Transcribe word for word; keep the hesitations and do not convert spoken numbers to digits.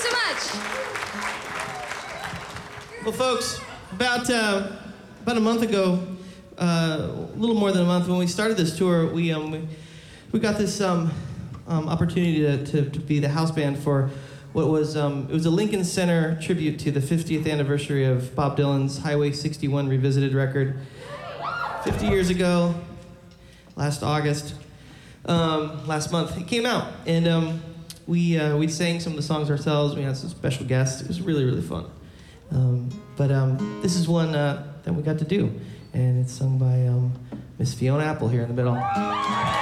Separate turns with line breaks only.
so much.
Well, folks, about uh, about a month ago, uh, a little more than a month, when we started this tour, we um we, we got this um, um opportunity to, to to be the house band for what was um it was a Lincoln Center tribute to the fiftieth anniversary of Bob Dylan's Highway sixty-one Revisited record. fifty years ago, last August, um, last month, it came out, and um, we uh, we sang some of the songs ourselves. We had some special guests. It was really really fun. Um, but um, this is one uh, that we got to do, and it's sung by um, Miss Fiona Apple here in the middle.